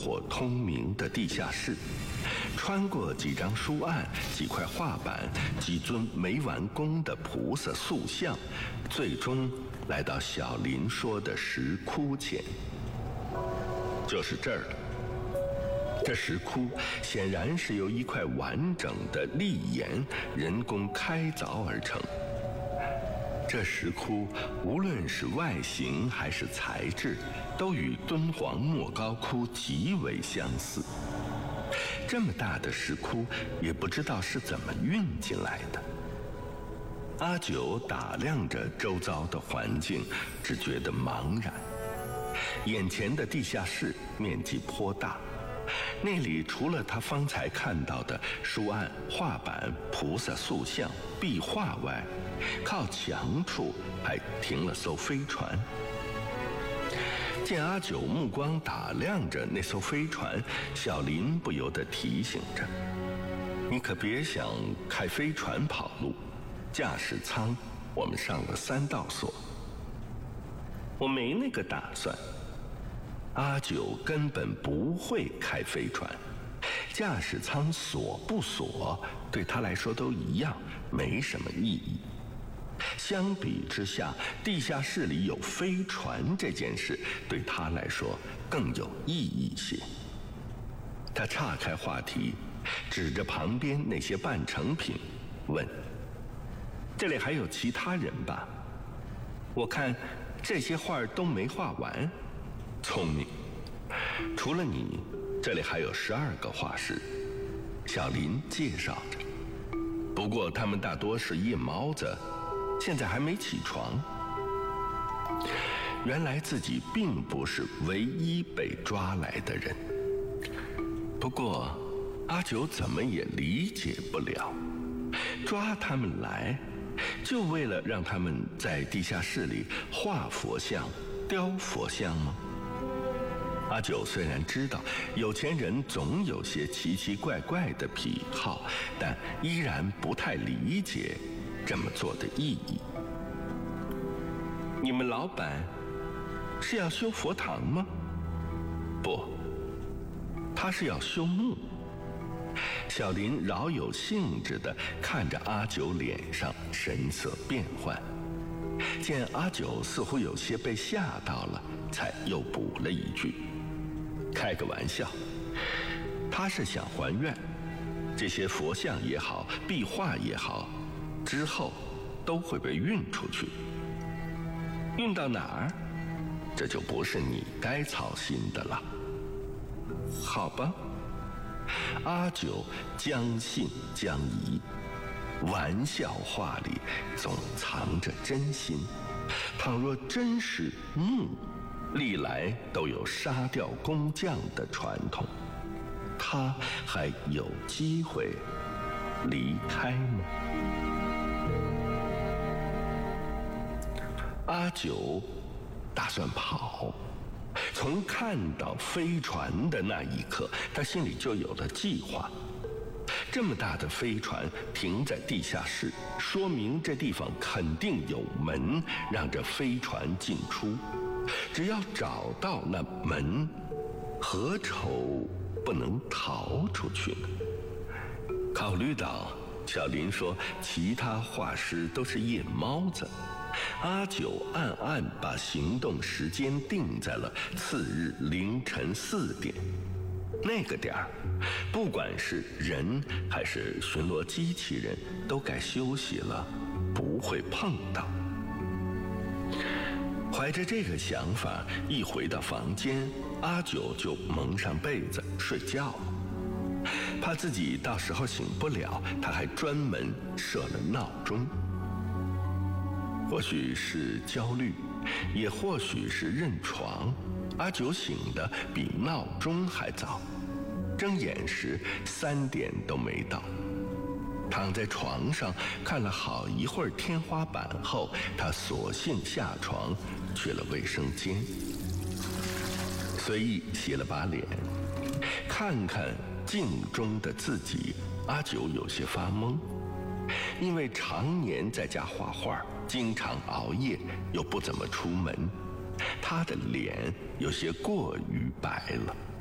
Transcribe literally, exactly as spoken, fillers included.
火通明的地下室，穿过几张书案、几块画板、几尊没完工的菩萨塑像，最终来到小林说的石窟前。就是这儿了。这石窟显然是由一块完整的砾岩人工开凿而成。这石窟无论是外形还是材质，都与敦煌莫高窟极为相似。这么大的石窟，也不知道是怎么运进来的。阿九打量着周遭的环境，只觉得茫然。眼前的地下室面积颇大，那里除了他方才看到的书案、画板、菩萨塑像、壁画外，靠墙处还停了艘飞船。见阿九目光打量着那艘飞船，小林不由得提醒着：“你可别想开飞船跑路，驾驶舱我们上了三道锁。”我没那个打算。阿九根本不会开飞船，驾驶舱锁不锁对他来说都一样，没什么意义。相比之下，地下室里有飞船这件事对他来说更有意义些。他岔开话题，指着旁边那些半成品问：“这里还有其他人吧？我看这些画都没画完。”聪明，除了你，这里还有十二个画师。小林介绍着。不过他们大多是夜猫子，现在还没起床。原来自己并不是唯一被抓来的人。不过阿九怎么也理解不了，抓他们来就为了让他们在地下室里画佛像、雕佛像吗？阿九虽然知道有钱人总有些奇奇怪怪的癖好，但依然不太理解这么做的意义。你们老板是要修佛堂吗？不，他是要修墓。小林饶有兴致地看着阿九脸上神色变幻，见阿九似乎有些被吓到了，才又补了一句：“开个玩笑，他是想还愿，这些佛像也好，壁画也好，之后都会被运出去。运到哪儿，这就不是你该操心的了。好吧。”阿九将信将疑，玩笑话里总藏着真心。倘若真是墓，历来都有杀掉工匠的传统，他还有机会离开吗？阿九打算跑。从看到飞船的那一刻，他心里就有了计划。这么大的飞船停在地下室，说明这地方肯定有门让这飞船进出。只要找到那门，何愁不能逃出去呢？考虑到小林说其他画师都是夜猫子，阿九暗暗把行动时间定在了次日凌晨四点。那个点儿，不管是人还是巡逻机器人，都该休息了，不会碰到。怀着这个想法，一回到房间，阿九就蒙上被子睡觉了。怕自己到时候醒不了，他还专门设了闹钟。或许是焦虑，也或许是认床，阿九醒得比闹钟还早。睁眼时三点都没到。躺在床上看了好一会儿天花板后，他索性下床去了卫生间，随意洗了把脸，看看镜中的自己，阿九有些发懵。因为常年在家画画，经常熬夜，又不怎么出门，他的脸有些过于白了。